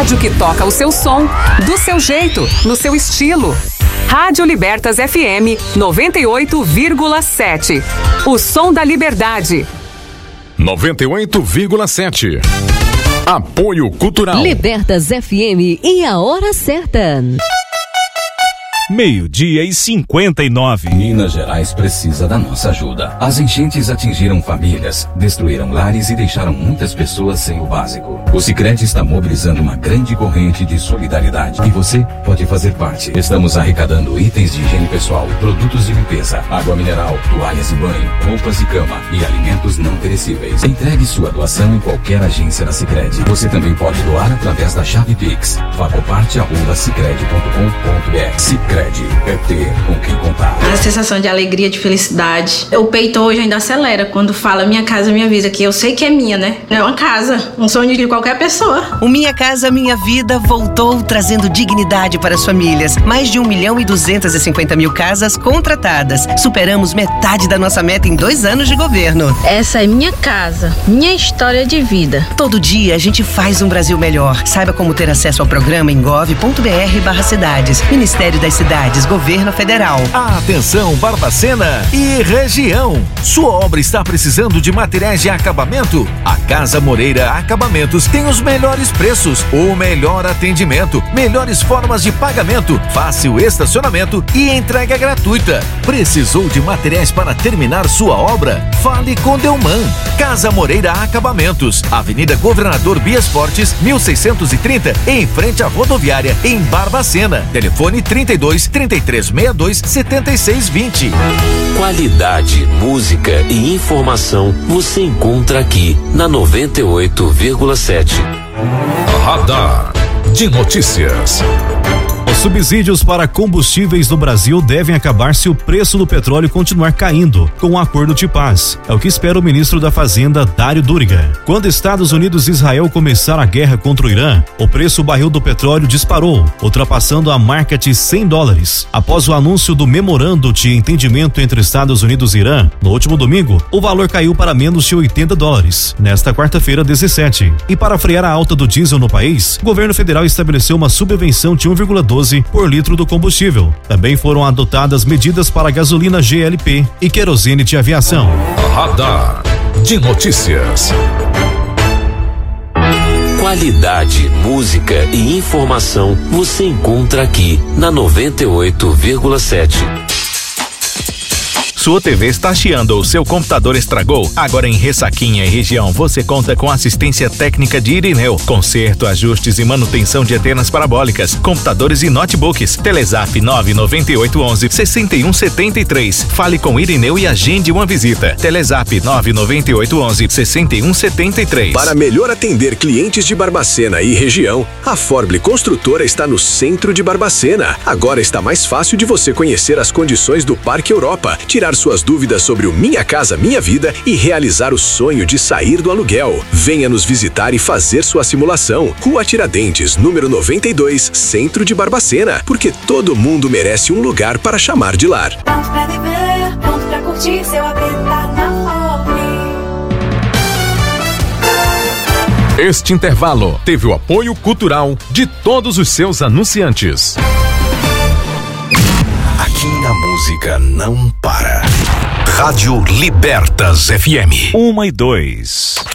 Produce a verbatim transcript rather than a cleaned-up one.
rádio que toca o seu som, do seu jeito, no seu estilo. Rádio Libertas F M noventa e oito vírgula sete. O som da liberdade. noventa e oito vírgula sete. Apoio Cultural. Libertas F M e a hora certa. Meio-dia e cinquenta e nove. Minas Gerais precisa da nossa ajuda. As enchentes atingiram famílias, destruíram lares e deixaram muitas pessoas sem o básico. O Sicredi está mobilizando uma grande corrente de solidariedade e você pode fazer parte. Estamos arrecadando itens de higiene pessoal, produtos de limpeza, água mineral, toalhas de banho, roupas de cama e alimentos não perecíveis. Entregue sua doação em qualquer agência da Sicredi. Você também pode doar através da chave Pix. Facoparte arroba sicredi ponto com ponto br. Sicredi é ter com quem contar. A sensação de alegria, de felicidade. O peito hoje ainda acelera quando fala minha casa, minha vida, que eu sei que é minha, né? É uma casa, um sonho de qualquer pessoa. O Minha Casa Minha Vida voltou trazendo dignidade para as famílias. Mais de um milhão e duzentas e cinquenta mil casas contratadas. Superamos metade da nossa meta em dois anos de governo. Essa é minha casa, minha história de vida. Todo dia a gente faz um Brasil melhor. Saiba como ter acesso ao programa em gov ponto br barra cidades. Ministério das Cidades, Governo Federal. Atenção, Barbacena e região. Sua obra está precisando de materiais de acabamento? A Casa Moreira Acabamentos tem os melhores preços, o melhor atendimento, melhores formas de pagamento, fácil estacionamento e entrega gratuita. Precisou de materiais para terminar sua obra? Fale com Delman. Casa Moreira Acabamentos, Avenida Governador Bias Fortes, mil seiscentos e trinta, em frente à rodoviária, em Barbacena. Telefone trinta e dois, trinta e três, sessenta e dois, setenta e seis, vinte. Qualidade, música e informação você encontra aqui na noventa e oito vírgula sete. Radar de notícias. Os subsídios para combustíveis no Brasil devem acabar se o preço do petróleo continuar caindo, com o acordo de paz. É o que espera o ministro da Fazenda, Dário Duriga. Quando Estados Unidos e Israel começaram a guerra contra o Irã, o preço do barril do petróleo disparou, ultrapassando a marca de cem dólares. Após o anúncio do memorando de entendimento entre Estados Unidos e Irã, no último domingo, o valor caiu para menos de oitenta dólares. Nesta quarta-feira, dezessete. E para frear a alta do diesel no país, o governo federal estabeleceu uma subvenção de um vírgula doze por litro do combustível. Também foram adotadas medidas para gasolina G L P e querosene de aviação. Radar de notícias. Qualidade, música e informação você encontra aqui na noventa e oito vírgula sete. Sua T V está chiando ou seu computador estragou? Agora em Ressaquinha e região você conta com assistência técnica de Irineu, conserto, ajustes e manutenção de antenas parabólicas, computadores e notebooks. Telezap nove nove oito um um, seis um sete três. Fale com Irineu e agende uma visita. Telezap nove nove oito um um, seis um sete três. Para melhor atender clientes de Barbacena e região, a Forble Construtora está no centro de Barbacena. Agora está mais fácil de você conhecer as condições do Parque Europa, tirar suas dúvidas sobre o Minha Casa Minha Vida e realizar o sonho de sair do aluguel. Venha nos visitar e fazer sua simulação. Rua Tiradentes, número noventa e dois, centro de Barbacena, porque todo mundo merece um lugar para chamar de lar. Pronto pra viver, pronto pra curtir, seu habitat na Forble. Este intervalo teve o apoio cultural de todos os seus anunciantes. Aqui a música não para. Rádio Libertas F M. Uma e dois.